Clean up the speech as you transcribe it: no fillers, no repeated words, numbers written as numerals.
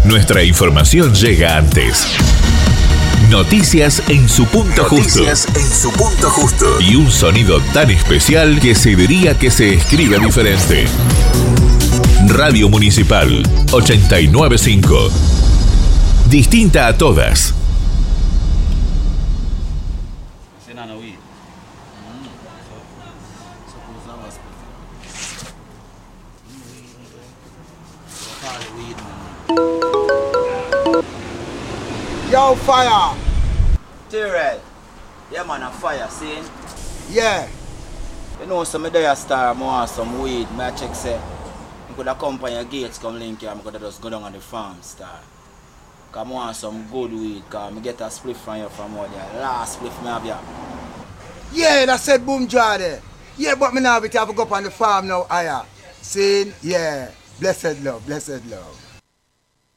Nuestra información llega antes. Noticias en su punto justo. Noticias en su punto justo. Y un sonido tan especial que se diría que se escribe diferente. Radio Municipal 895. Distinta a todas. Yo, fire! T-Red. Yeah, man, a fire, see? Yeah. You know, some day star, I want some weed. I check, say, I could have come by your gates, come link here, I could just go down on the farm, star. Because I want some good weed, because I get a spliff from you from all there. Last spliff I have here. Yeah, that said boom jar there. Yeah, but me now have to go up on the farm now, higher. See? Yeah. Blessed love, blessed love.